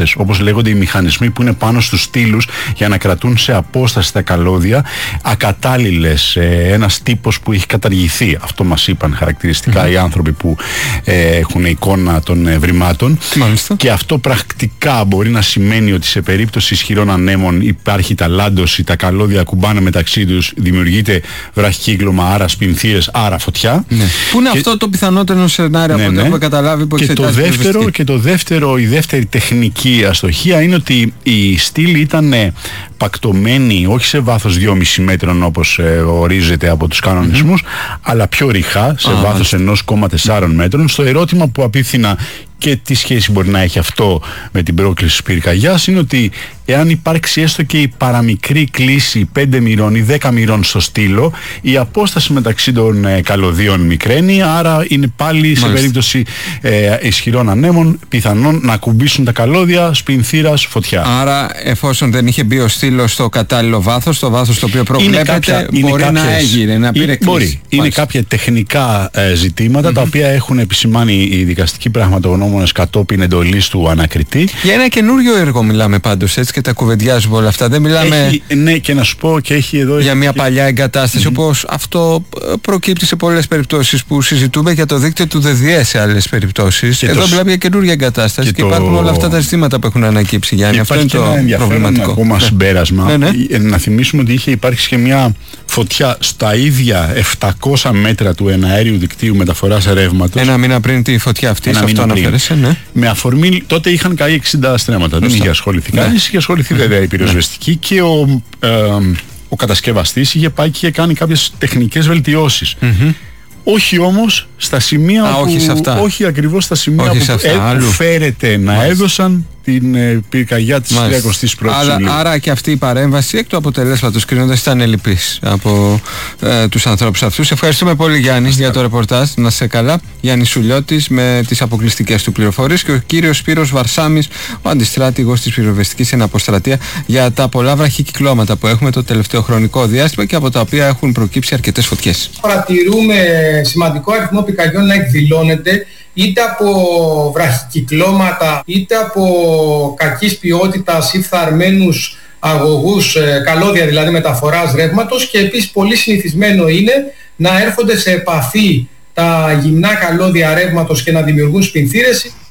πίθες, όπως λέγονται οι μηχανισμοί που είναι πάνω στους στήλους για να κρατούν σε απόσταση τα καλώδια, ακατάλληλες, ένας τύπος που έχει καταργηθεί. Αυτό μας είπαν χαρακτηριστικά οι άνθρωποι που έχουν εικόνα των ευρημάτων. Μάλιστα. Και αυτό πρακτικά μπορεί να σημαίνει ότι σε περίπτωση ισχυρών ανέμων υπάρχει ταλάντωση, τα καλώδια ακουμπάνε μεταξύ τους, δημιουργείται βραχικύκλωμα, άρα σπινθήρες, άρα φωτιά. Ναι. Πού είναι αυτό το πιθανότερο σενάριο από ό,τι έχουμε καταλάβει που εξετάζει? Η δεύτερη τεχνική αστοχία είναι ότι η στήλη ήταν πακτωμένη όχι σε βάθος 2,5 μέτρων όπως ορίζεται από τους κανονισμούς, αλλά πιο ρηχά σε βάθος 1,4 μέτρων. Στο ερώτημα που απίθυνα και τι σχέση μπορεί να έχει αυτό με την πρόκληση πυρκαγιάς είναι ότι εάν υπάρξει έστω και η παραμικρή κλίση 5 μοιρών ή 10 μοιρών στο στήλο, η απόσταση μεταξύ των καλωδίων μικραίνει, άρα είναι πάλι σε περίπτωση ισχυρών ανέμων πιθανόν να ακουμπήσουν τα καλώδια, σπινθήρας, φωτιά. Άρα εφόσον δεν είχε μπει ο στήλος στο κατάλληλο βάθος, το βάθος το οποίο προβλέπεται, μπορεί να έγινε, να πήρε κλίση. Είναι κάποια τεχνικά ζητήματα τα οποία έχουν επισημάνει οι δικαστικοί πραγματογνώμονες κατόπιν εντολής του ανακριτή. Για ένα καινούριο έργο μιλάμε πάντως, έτσι, και τα κουβεντιάζουμε όλα αυτά. Δεν μιλάμε. Ναι, και να σου πω και έχει εδώ. Για μια παλιά εγκατάσταση, όπως αυτό προκύπτει σε πολλές περιπτώσεις που συζητούμε για το δίκτυο του ΔΔΕ σε άλλες περιπτώσεις. Εδώ μιλάμε για καινούργια εγκατάσταση και υπάρχουν όλα αυτά τα ζητήματα που έχουν ανακύψει. Γιάννη, αυτό είναι το προβληματικό. Ακόμα συμπέρασμα. Να θυμίσουμε ότι είχε υπάρξει και μια φωτιά στα ίδια 700 μέτρα του εναέριου δικτύου μεταφοράς ρεύματος. Ένα μήνα πριν τη φωτιά αυτή, σε αυτό αναφέρεσαι, ναι. Με αφορμή, τότε είχαν καεί 60 στρέμματα. Δεν είχε ασχοληθεί κανείς, είχε ασχοληθεί βέβαια η πυροσβεστική και ο κατασκευαστής είχε πάει και είχε κάνει κάποιες τεχνικές βελτιώσεις. Όχι όμως στα σημεία όχι ακριβώς στα σημεία που φέρεται να έδωσαν την πυρκαγιά της 31ης Ιουλίου. Άρα και αυτή η παρέμβαση εκ του αποτελέσματος κρίνοντας ήταν ελλειπής από τους ανθρώπους αυτούς. Ευχαριστούμε πολύ, Γιάννη, για το ρεπορτάζ. Να είσαι καλά. Γιάννης Σουλιώτης με τις αποκλειστικές του πληροφορίες και ο κύριος Σπύρος Βαρσάμης, ο αντιστράτηγος της πυροσβεστικής εν αποστρατεία, για τα πολλά βραχικυκλώματα που έχουμε το τελευταίο χρονικό διάστημα και από τα οποία έχουν προκύψει αρκετές φωτιές. Παρατηρούμε σημαντικό αριθμό πυρκαγιών να εκδηλώνεται είτε από βραχικυκλώματα είτε από κακής ποιότητας ή φθαρμένους αγωγούς, καλώδια δηλαδή μεταφοράς ρεύματος, και επίσης πολύ συνηθισμένο είναι να έρχονται σε επαφή τα γυμνά καλώδια ρεύματος και να δημιουργούν σπινθήρες.